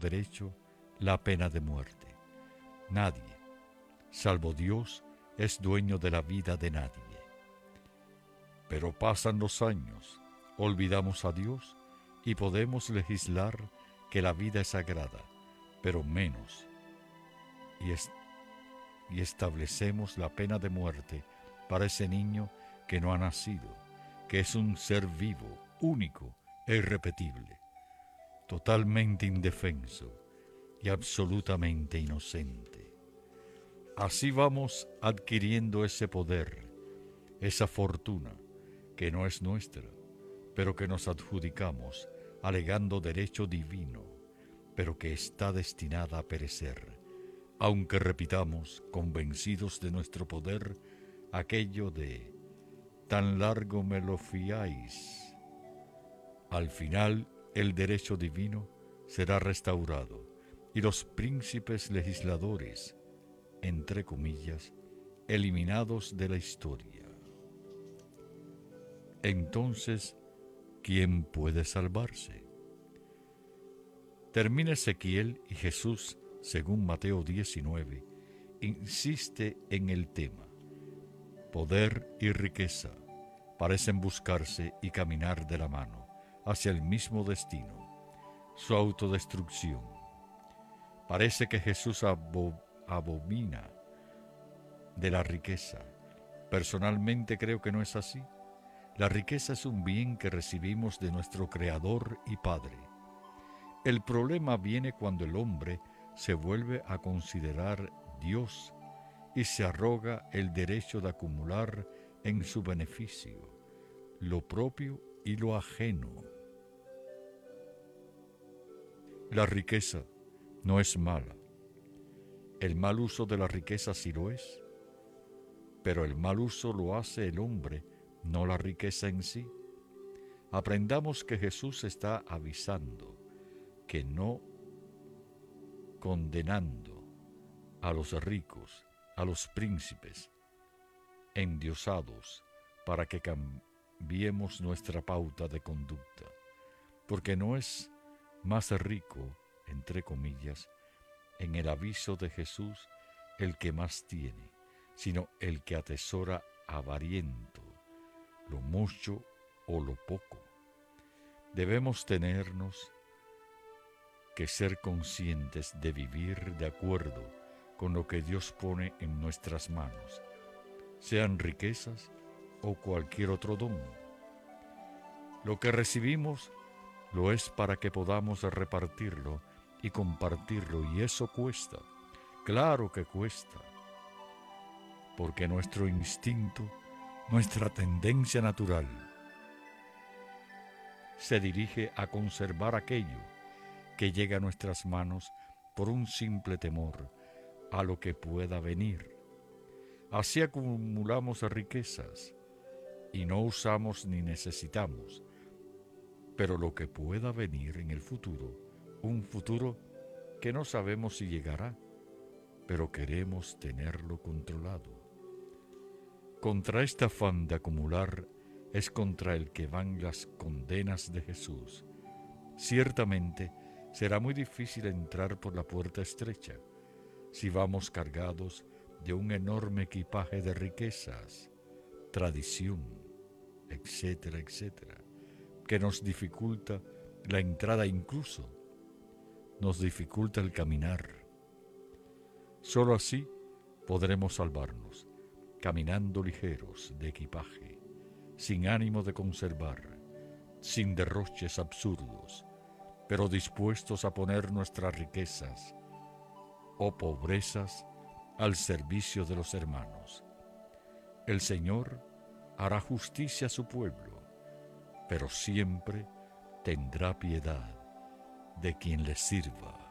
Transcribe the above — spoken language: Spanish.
derecho la pena de muerte. Nadie, salvo Dios, es dueño de la vida de nadie. Pero pasan los años, olvidamos a Dios y podemos legislar que la vida es sagrada, pero menos, y establecemos la pena de muerte para ese niño que no ha nacido, que es un ser vivo, único e irrepetible, totalmente indefenso y absolutamente inocente. Así vamos adquiriendo ese poder, esa fortuna que no es nuestra, pero que nos adjudicamos alegando derecho divino, pero que está destinada a perecer, aunque repitamos, convencidos de nuestro poder, aquello de «tan largo me lo fiáis». Al final, el derecho divino será restaurado y los príncipes legisladores, entre comillas, eliminados de la historia. Entonces, ¿quién puede salvarse? Termina Ezequiel y Jesús, según Mateo 19, insiste en el tema. Poder y riqueza parecen buscarse y caminar de la mano hacia el mismo destino, su autodestrucción. Parece que Jesús abomina de la riqueza. Personalmente creo que no es así. La riqueza es un bien que recibimos de nuestro Creador y Padre. El problema viene cuando el hombre se vuelve a considerar Dios y se arroga el derecho de acumular en su beneficio lo propio y lo ajeno. La riqueza no es mala. El mal uso de la riqueza sí lo es, pero el mal uso lo hace el hombre, no la riqueza en sí. Aprendamos que Jesús está avisando, que no condenando a los ricos, a los príncipes, endiosados, para que cambiemos nuestra pauta de conducta, porque no es más rico, entre comillas, en el aviso de Jesús el que más tiene, sino el que atesora avariento, lo mucho o lo poco. Debemos tenernos que ser conscientes de vivir de acuerdo con lo que Dios pone en nuestras manos, sean riquezas o cualquier otro don. Lo que recibimos lo es para que podamos repartirlo y compartirlo, y eso cuesta, claro que cuesta, porque nuestro instinto, nuestra tendencia natural, se dirige a conservar aquello que llega a nuestras manos por un simple temor a lo que pueda venir. Así acumulamos riquezas y no usamos ni necesitamos, pero lo que pueda venir en el futuro, un futuro que no sabemos si llegará, pero queremos tenerlo controlado. Contra este afán de acumular es contra el que van las condenas de Jesús. Ciertamente será muy difícil entrar por la puerta estrecha si vamos cargados de un enorme equipaje de riquezas, tradición, etcétera, etcétera, que nos dificulta la entrada, incluso nos dificulta el caminar. Solo así podremos salvarnos, caminando ligeros de equipaje, sin ánimo de conservar, sin derroches absurdos, pero dispuestos a poner nuestras riquezas o pobrezas al servicio de los hermanos. El Señor hará justicia a su pueblo, pero siempre tendrá piedad de quien le sirva.